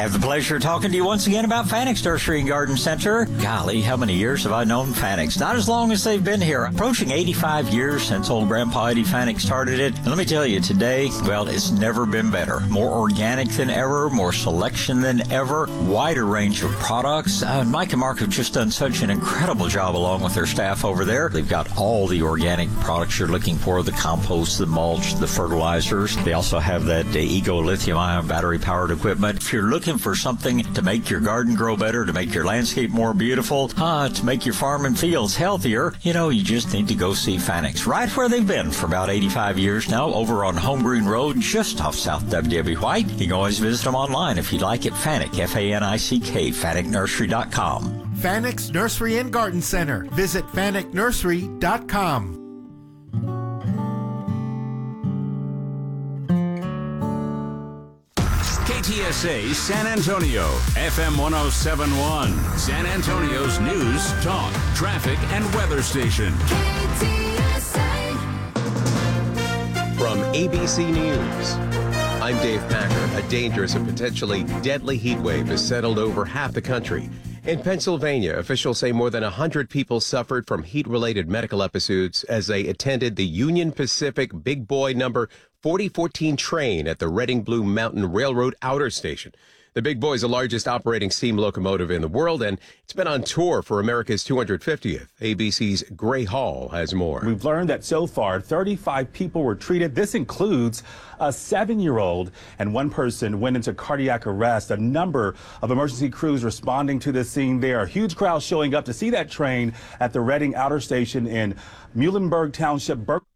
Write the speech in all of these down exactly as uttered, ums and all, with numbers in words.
have the pleasure of talking to you once again about Fanix Nursery and Garden Center. Golly, how many years have I known Fanix? Not as long as they've been here. Approaching eighty-five years since old Grandpa Eddie Fanix started it. And let me tell you, today, well, it's never been better. More organic than ever, more selection than ever, wider range of products. Uh, Mike and Mark have just done such an incredible job along with their staff over there. They've got all the organic products you're looking for, the compost, the mulch, the fertilizers. They also have that uh, Ego lithium-ion battery-powered equipment. If you're looking for something to make your garden grow better, to make your landscape more beautiful, uh, to make your farm and fields healthier, you know, you just need to go see Fanix. Right where they've been for about eighty-five years now, over on Home Green Road, just off South W W White. You can always visit them online if you'd like it. Fanick, F A N I C K, Fanick Nursery dot com. Fanix Nursery and Garden Center. Visit Fanick Nursery dot com. K T S A San Antonio, F M one oh seven point one, San Antonio's news, talk, traffic, and weather station. K T S A. From A B C News, I'm Dave Packer. A dangerous and potentially deadly heat wave has settled over half the country. In Pennsylvania, officials say more than one hundred people suffered from heat-related medical episodes as they attended the Union Pacific Big Boy number forty fourteen train at the Reading Blue Mountain Railroad Outer Station. The Big Boy is the largest operating steam locomotive in the world, and it's been on tour for America's two hundred fiftieth. A B C's Gray Hall has more. We've learned that so far, thirty-five people were treated. This includes a seven-year-old, and one person went into cardiac arrest. A number of emergency crews responding to this scene there. A huge crowd showing up to see that train at the Reading Outer Station in Muhlenberg Township. Ber-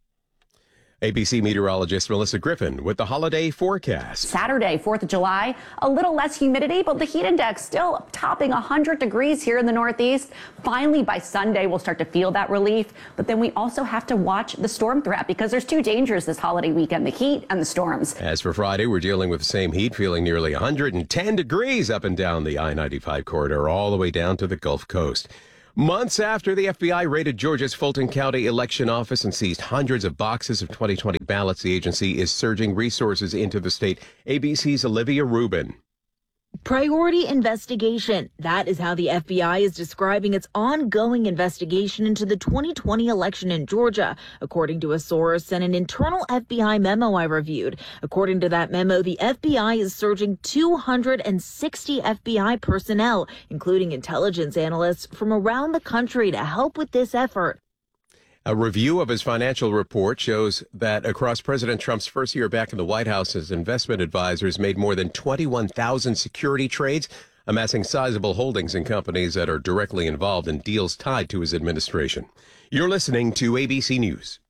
A B C meteorologist Melissa Griffin with the holiday forecast. Saturday, fourth of July, a little less humidity, but the heat index still topping one hundred degrees here in the Northeast. Finally, by Sunday, we'll start to feel that relief. But then we also have to watch the storm threat because there's two dangers this holiday weekend, the heat and the storms. As for Friday, we're dealing with the same heat, feeling nearly one hundred ten degrees up and down the I ninety-five corridor, all the way down to the Gulf Coast. Months after the F B I raided Georgia's Fulton County election office and seized hundreds of boxes of twenty twenty ballots, the agency is surging resources into the state. A B C's Olivia Rubin. Priority investigation. That is how the F B I is describing its ongoing investigation into the twenty twenty election in Georgia, according to a source and an internal F B I memo I reviewed. According to that memo, the F B I is surging two hundred sixty F B I personnel, including intelligence analysts from around the country, to help with this effort. A review of his financial report shows that across President Trump's first year back in the White House, his investment advisors made more than twenty-one thousand security trades, amassing sizable holdings in companies that are directly involved in deals tied to his administration. You're listening to A B C News.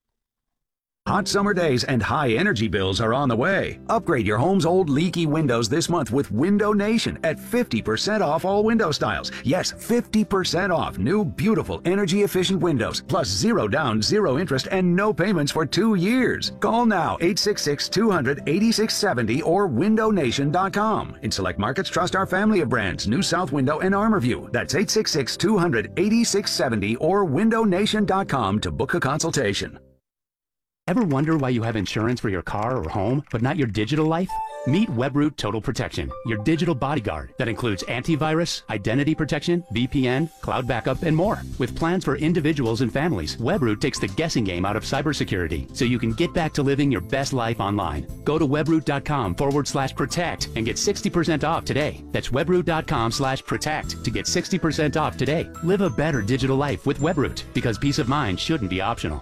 Hot summer days and high energy bills are on the way. Upgrade your home's old leaky windows this month with Window Nation at fifty percent off all window styles. Yes, fifty percent off new, beautiful, energy-efficient windows, plus zero down, zero interest, and no payments for two years. Call now, eight six six, two hundred, eighty-six seventy or window nation dot com. In select markets, trust our family of brands, New South Window and Armorview. That's eight six six, two hundred, eighty-six seventy or window nation dot com to book a consultation. Ever wonder why you have insurance for your car or home, but not your digital life? Meet Webroot Total Protection, your digital bodyguard that includes antivirus, identity protection, V P N, cloud backup, and more. With plans for individuals and families, Webroot takes the guessing game out of cybersecurity so you can get back to living your best life online. Go to webroot.com forward slash protect and get sixty percent off today. That's webroot.com slash protect to get sixty percent off today. Live a better digital life with Webroot, because peace of mind shouldn't be optional.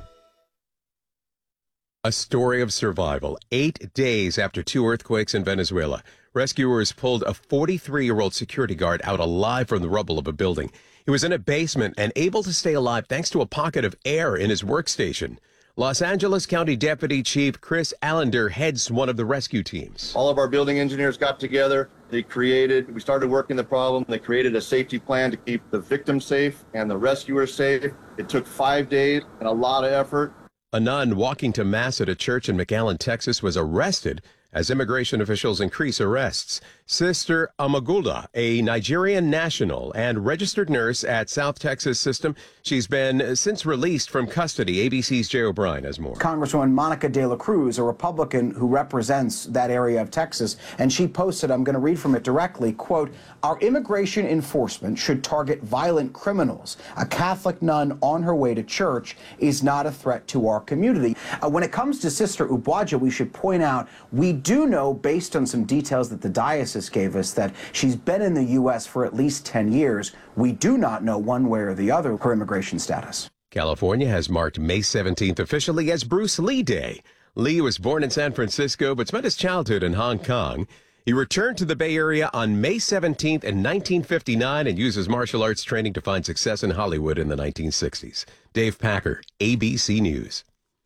A story of survival. Eight days after two earthquakes in Venezuela, rescuers pulled a forty-three-year-old security guard out alive from the rubble of a building. He was in a basement and able to stay alive thanks to a pocket of air in his workstation. Los Angeles County Deputy Chief Chris Allender heads one of the rescue teams. All of our building engineers got together. They created, we started working the problem. They created a safety plan to keep the victim safe and the rescuers safe. It took five days and a lot of effort. A nun walking to mass at a church in McAllen, Texas, was arrested as immigration officials increase arrests. Sister Amagula, a Nigerian national and registered nurse at South Texas System, she's been since released from custody. A B C's Jay O'Brien has more. Congresswoman Monica De La Cruz, a Republican who represents that area of Texas, and she posted, I'm going to read from it directly, quote, "Our immigration enforcement should target violent criminals. A Catholic nun on her way to church is not a threat to our community." Uh, when it comes to Sister Ubwaja, we should point out we do know, based on some details that the diocese gave us, that she's been in the U S for at least ten years. We do not know one way or the other her immigration status. California has marked May seventeenth officially as Bruce Lee Day. Lee was born in San Francisco but spent his childhood in Hong Kong. He returned to the Bay Area on May seventeenth in nineteen fifty-nine and used his martial arts training to find success in Hollywood in the nineteen sixties. Dave Packer, A B C News.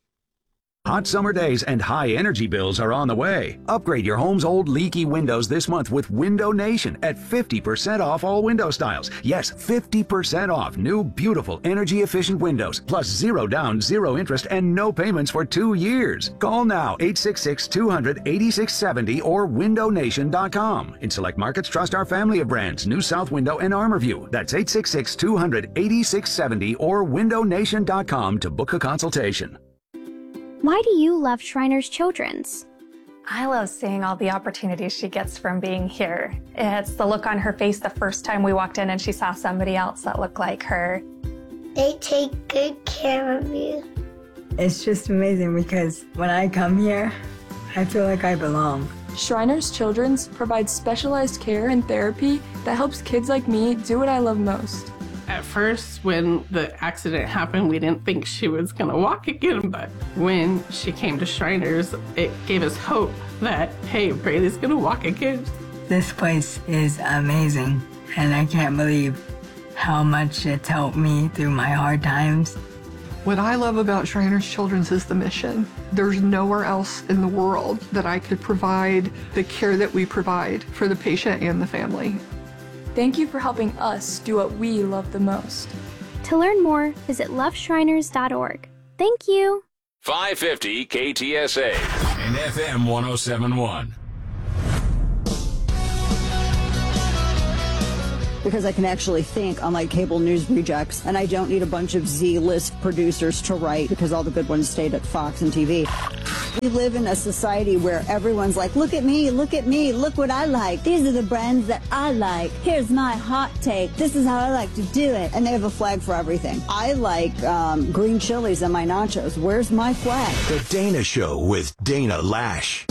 Hot summer days and high energy bills are on the way. Upgrade your home's old leaky windows this month with Window Nation at fifty percent off all window styles. Yes, fifty percent off new, beautiful, energy-efficient windows, plus zero down, zero interest, and no payments for two years. Call now, eight six six, two hundred, eighty-six seventy or window nation dot com. In select markets, trust our family of brands, New South Window and ArmorView. That's eight six six, two hundred, eighty-six seventy or window nation dot com to book a consultation. Why do you love Shriners Children's? I love seeing all the opportunities she gets from being here. It's the look on her face the first time we walked in and she saw somebody else that looked like her. They take good care of you. It's just amazing because when I come here, I feel like I belong. Shriners Children's provides specialized care and therapy that helps kids like me do what I love most. At first, when the accident happened, we didn't think she was gonna walk again, but when she came to Shriners, it gave us hope that, hey, Braylee's gonna walk again. This place is amazing, and I can't believe how much it's helped me through my hard times. What I love about Shriners Children's is the mission. There's nowhere else in the world that I could provide the care that we provide for the patient and the family. Thank you for helping us do what we love the most. To learn more, visit love shriners dot org. Thank you. five fifty K T S A and F M one oh seven point one. Because I can actually think, unlike cable news rejects, and I don't need a bunch of Z-list producers to write because all the good ones stayed at Fox and T V. We live in a society where everyone's like, look at me, look at me, look what I like. These are the brands that I like. Here's my hot take. This is how I like to do it. And they have a flag for everything. I like um, green chilies in my nachos. Where's my flag? The Dana Show with Dana Lash.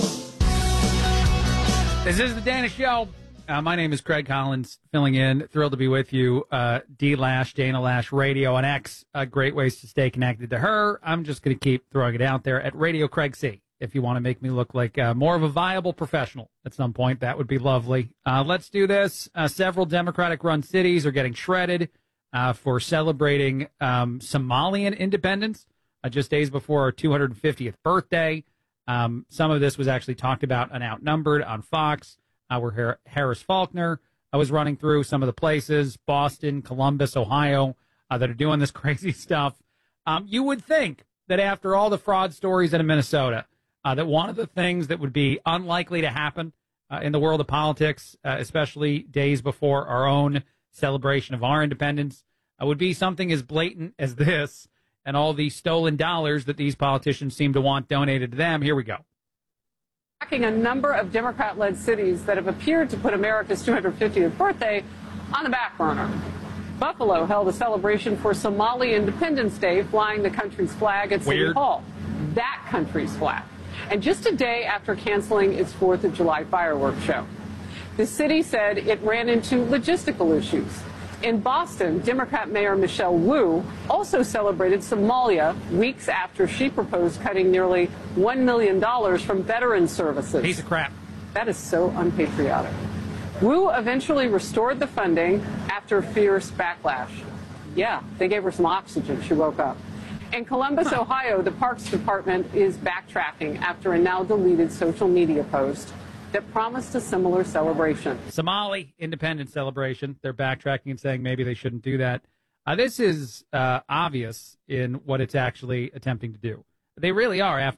This is the Dana Show. Uh, my name is Craig Collins, filling in. Thrilled to be with you. Uh, D Lash, Dana Lash Radio on X. Uh, great ways to stay connected to her. I'm just going to keep throwing it out there at Radio Craig C. If you want to make me look like uh, more of a viable professional at some point, that would be lovely. Uh, let's do this. Uh, several Democratic-run cities are getting shredded uh, for celebrating um, Somalian independence uh, just days before our two hundred fiftieth birthday. Um, some of this was actually talked about on Outnumbered on Fox. Uh, where Harris Faulkner I was running through some of the places, Boston, Columbus, Ohio, uh, that are doing this crazy stuff. Um, you would think that after all the fraud stories out of Minnesota, uh, that one of the things that would be unlikely to happen uh, in the world of politics, uh, especially days before our own celebration of our independence, uh, would be something as blatant as this and all the stolen dollars that these politicians seem to want donated to them. Here we go. Tracking a number of Democrat-led cities that have appeared to put America's two hundred fiftieth birthday on the back burner. Buffalo held a celebration for Somali Independence Day, flying the country's flag at City Weird. Hall. That country's flag. And just a day after canceling its fourth of July fireworks show. The city said it ran into logistical issues. In Boston, Democrat Mayor Michelle Wu also celebrated Somalia weeks after she proposed cutting nearly one million dollars from veteran services. Piece of crap. That is so unpatriotic. Wu eventually restored the funding after fierce backlash. Yeah, they gave her some oxygen. She woke up. In Columbus, Ohio, the Parks Department is backtracking after a now deleted social media post that promised a similar celebration. Somali independence celebration. They're backtracking and saying maybe they shouldn't do that. Uh, this is uh, obvious in what it's actually attempting to do. They really are after money.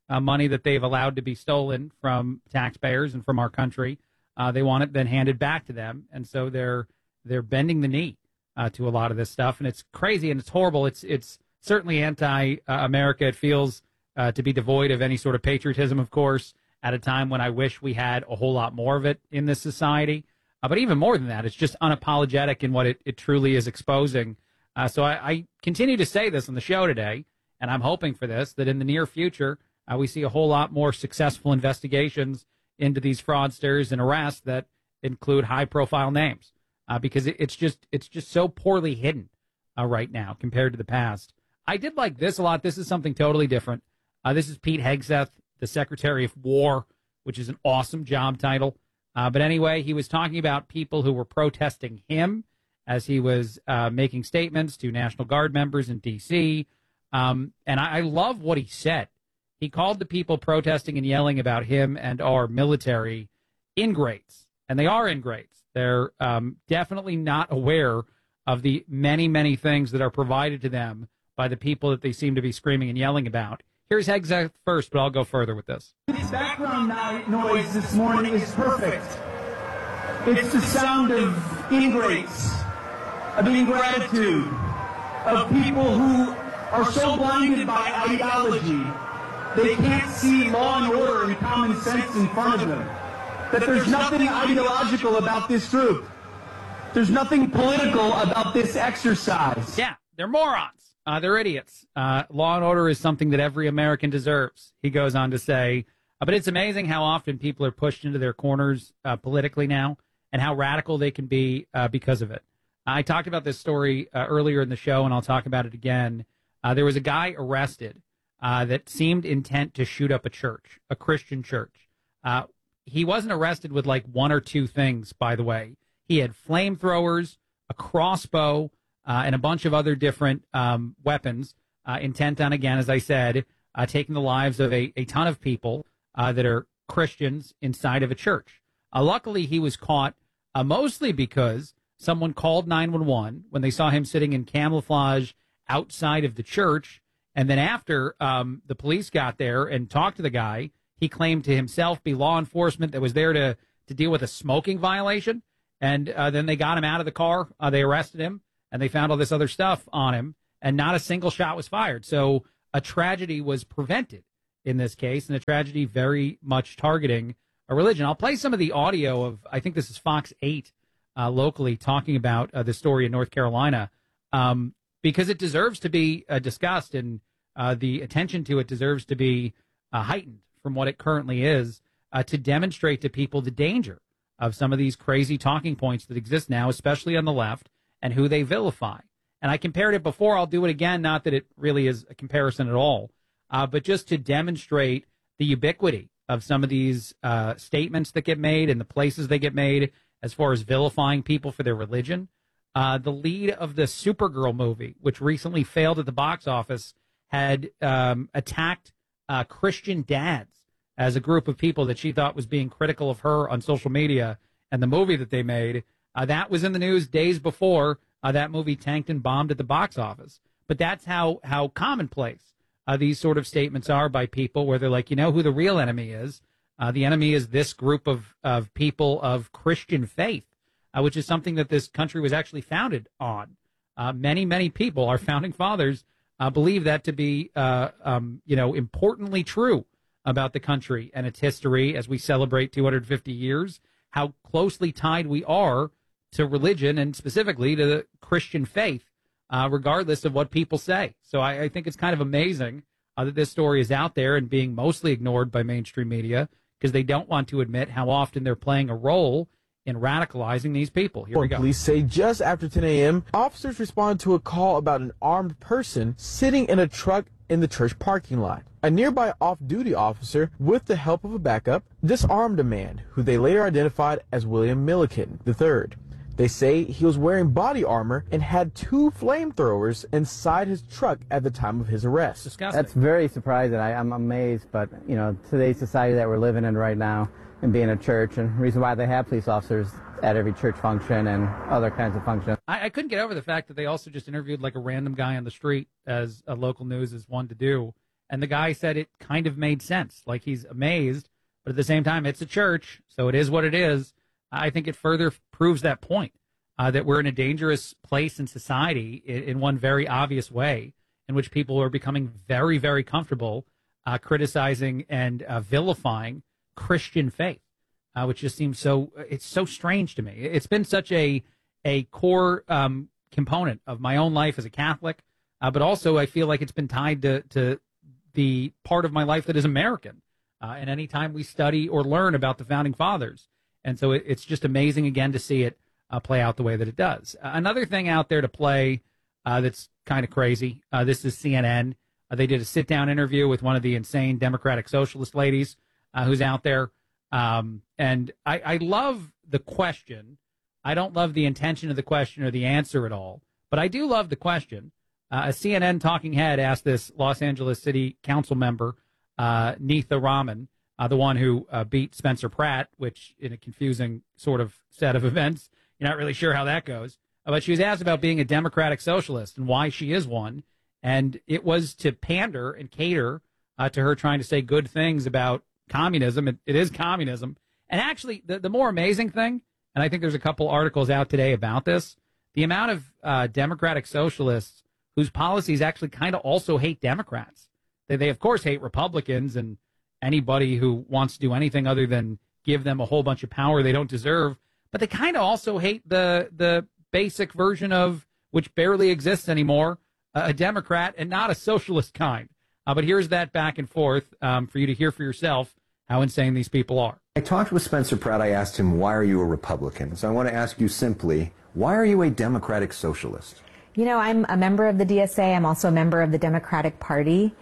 uh, money that they've allowed to be stolen from taxpayers and from our country. Uh, they want it then handed back to them, and so they're they're bending the knee uh, to a lot of this stuff, and it's crazy and it's horrible. It's it's certainly anti-America. It feels uh, to be devoid of any sort of patriotism, of course, at a time when I wish we had a whole lot more of it in this society. Uh, but even more than that, it's just unapologetic in what it, it truly is exposing. Uh, so I, I continue to say this on the show today, and I'm hoping for this, that in the near future, uh, we see a whole lot more successful investigations into these fraudsters and arrests that include high-profile names, uh, because it, it's just it's just so poorly hidden uh, right now compared to the past. I did like this a lot. This is something totally different. Uh, this is Pete Hegseth, the Secretary of War, which is an awesome job title. Uh, but anyway, he was talking about people who were protesting him as he was uh, making statements to National Guard members in D C Um, and I, I love what he said. He called the people protesting and yelling about him and our military ingrates. And they are ingrates. They're um, definitely not aware of the many, many things that are provided to them by the people that they seem to be screaming and yelling about. Here's Hegseth first, but I'll go further with this. This background noise this morning is perfect. It's the sound of ingrates, of ingratitude, of people who are so blinded by ideology they can't see law and order and common sense in front of them. That there's nothing ideological about this group. There's nothing political about this exercise. Yeah, they're morons. Uh, they're idiots. Uh, law and order is something that every American deserves, he goes on to say. Uh, but it's amazing how often people are pushed into their corners uh, politically now and how radical they can be uh, because of it. I talked about this story uh, earlier in the show, and I'll talk about it again. Uh, there was a guy arrested uh, that seemed intent to shoot up a church, a Christian church. Uh, he wasn't arrested with like one or two things, by the way. He had flamethrowers, a crossbow, uh, and a bunch of other different um, weapons, uh, intent on, again, as I said, uh, taking the lives of a, a ton of people uh, that are Christians inside of a church. Uh, luckily, he was caught uh, mostly because someone called nine one one when they saw him sitting in camouflage outside of the church. And then after um, the police got there and talked to the guy, he claimed to himself be law enforcement that was there to, to deal with a smoking violation. And uh, then they got him out of the car. Uh, they arrested him, and they found all this other stuff on him, and not a single shot was fired. So a tragedy was prevented in this case, and a tragedy very much targeting a religion. I'll play some of the audio of, I think this is Fox eight uh, locally, talking about uh, the story in North Carolina, um, because it deserves to be uh, discussed, and uh, the attention to it deserves to be uh, heightened from what it currently is, uh, to demonstrate to people the danger of some of these crazy talking points that exist now, especially on the left, and who they vilify. And I compared it before. I'll do it again, not that it really is a comparison at all, uh, but just to demonstrate the ubiquity of some of these uh, statements that get made and the places they get made as far as vilifying people for their religion. Uh, the lead of the Supergirl movie, which recently failed at the box office, had um, attacked uh, Christian dads as a group of people that she thought was being critical of her on social media and the movie that they made. Uh, that was in the news days before uh, that movie tanked and bombed at the box office. But that's how, how commonplace uh, these sort of statements are by people, where they're like, you know who the real enemy is? Uh, the enemy is this group of, of people of Christian faith, uh, which is something that this country was actually founded on. Uh, many, many people, our founding fathers, uh, believe that to be, uh, um, you know, importantly true about the country and its history as we celebrate two hundred fifty years, how closely tied we are to religion and specifically to the Christian faith, uh, regardless of what people say. So I, I think it's kind of amazing uh, that this story is out there and being mostly ignored by mainstream media because they don't want to admit how often they're playing a role in radicalizing these people. Here we go. Police say just after ten a.m., officers responded to a call about an armed person sitting in a truck in the church parking lot. A nearby off-duty officer, with the help of a backup, disarmed a man who they later identified as William Milliken the third. They say he was wearing body armor and had two flamethrowers inside his truck at the time of his arrest. Disgusting. That's very surprising. I, I'm amazed, but, you know, today's society that we're living in right now and being a church, and the reason why they have police officers at every church function and other kinds of functions. I, I couldn't get over the fact that they also just interviewed like a random guy on the street, as a local news is one to do, And the guy said it kind of made sense. Like, he's amazed, but at the same time, it's a church, so it is what it is. I think it further proves that point, uh, that we're in a dangerous place in society in, in one very obvious way, in which people are becoming very, very comfortable uh, criticizing and uh, vilifying Christian faith, uh, which just seems so, it's so strange to me. It's been such a, a core um, component of my own life as a Catholic, uh, but also I feel like it's been tied to, to the part of my life that is American. Uh, and anytime we study or learn about the founding fathers. And so it, it's just amazing, again, to see it uh, play out the way that it does. Uh, another thing out there to play uh, that's kind of crazy, uh, this is C N N. Uh, they did a sit-down interview with one of the insane Democratic Socialist ladies uh, who's out there. Um, and I, I love the question. I don't love the intention of the question or the answer at all. But I do love the question. Uh, a C N N talking head asked this Los Angeles City Council member, uh, Neetha Raman, uh, the one who uh, beat Spencer Pratt, which in a confusing sort of set of events, you're not really sure how that goes. Uh, but she was asked about being a Democratic Socialist and why she is one. And it was to pander and cater uh, to her trying to say good things about communism. It, it is communism. And actually, the, the more amazing thing, and I think there's a couple articles out today about this, the amount of uh, Democratic Socialists whose policies actually kind of also hate Democrats. They, they, of course, hate Republicans and anybody who wants to do anything other than give them a whole bunch of power they don't deserve. But they kind of also hate the the basic version of, which barely exists anymore, a Democrat and not a socialist kind. Uh, but here's that back and forth um, for you to hear for yourself how insane these people are. I talked with Spencer Pratt. I asked him, why are you a Republican? So I want to ask you simply, why are you a Democratic Socialist? You know, I'm a member of the D S A. I'm also a member of the Democratic Party.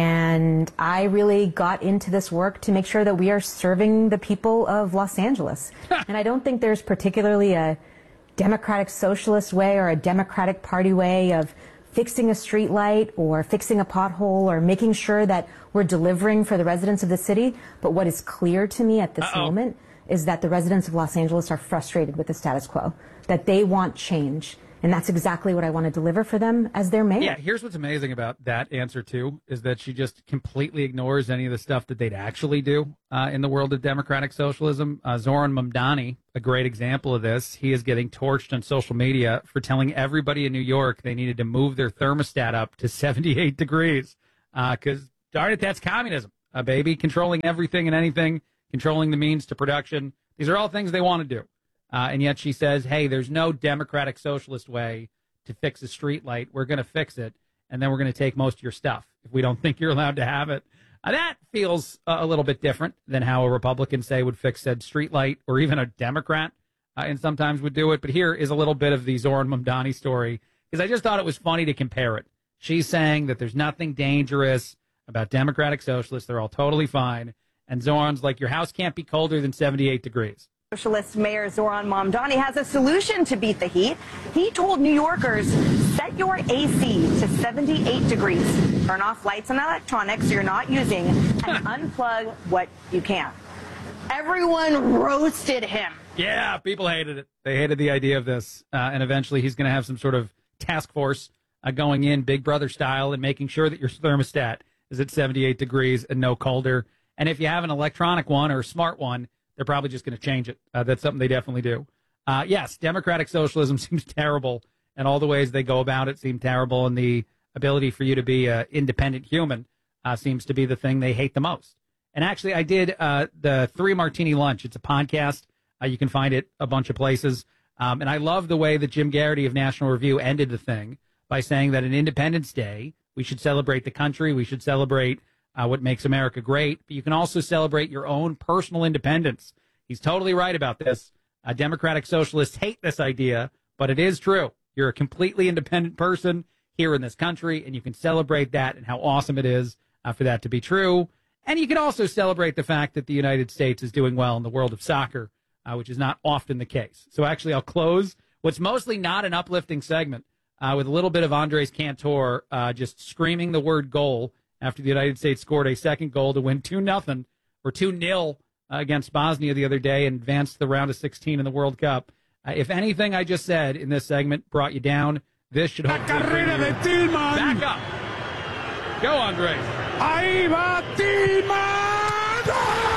And I really got into this work to make sure that we are serving the people of Los Angeles. And I don't think there's particularly a Democratic Socialist way or a Democratic Party way of fixing a street light or fixing a pothole or making sure that we're delivering for the residents of the city. But what is clear to me at this Uh-oh. moment is that the residents of Los Angeles are frustrated with the status quo, that they want change. And that's exactly what I want to deliver for them as their mayor. Yeah, here's what's amazing about that answer, too, is that she just completely ignores any of the stuff that they'd actually do uh, in the world of democratic socialism. Uh, Zoran Mamdani, a great example of this, he is getting torched on social media for telling everybody in New York they needed to move their thermostat up to seventy-eight degrees. Because, uh, darn it, that's communism, uh, baby. Controlling everything and anything, controlling the means to production. These are all things they want to do. Uh, and yet she says, hey, there's no democratic socialist way to fix a street light. We're going to fix it, and then we're going to take most of your stuff if we don't think you're allowed to have it. Uh, that feels uh, a little bit different than how a Republican, say, would fix said street light, or even a Democrat, uh, and sometimes would do it. But here is a little bit of the Zoran Mamdani story, because I just thought it was funny to compare it. She's saying that there's nothing dangerous about democratic socialists. They're all totally fine. And Zoran's like, your house can't be colder than seventy-eight degrees. Socialist Mayor Zoran Mamdani has a solution to beat the heat. He told New Yorkers, set your A C to seventy-eight degrees. Turn off lights and electronics you're not using and unplug what you can. Everyone roasted him. Yeah, people hated it. They hated the idea of this. Uh, and eventually he's going to have some sort of task force uh, going in Big Brother style and making sure that your thermostat is at seventy-eight degrees and no colder. And if you have an electronic one or a smart one, they're probably just going to change it. Uh, that's something they definitely do. Uh, yes, democratic socialism seems terrible, and all the ways they go about it seem terrible, and the ability for you to be an independent human uh, seems to be the thing they hate the most. And actually, I did uh, the Three Martini Lunch. It's a podcast. Uh, you can find it a bunch of places. Um, and I love the way that Jim Garrity of National Review ended the thing by saying that on Independence Day, we should celebrate the country. We should celebrate Uh, what makes America great, but you can also celebrate your own personal independence. He's totally right about this. Uh, Democratic Socialists hate this idea, but it is true. You're a completely independent person here in this country, and you can celebrate that and how awesome it is uh, for that to be true. And you can also celebrate the fact that the United States is doing well in the world of soccer, uh, which is not often the case. So actually, I'll close what's mostly not an uplifting segment uh, with a little bit of Andres Cantor uh, just screaming the word goal after the United States scored a second goal to win two nothing or two nil uh, against Bosnia the other day and advanced to the round of sixteen in the World Cup. Uh, if anything I just said in this segment brought you down, this should hopefully bring you back up. Go, Andres. Ahí va Timado.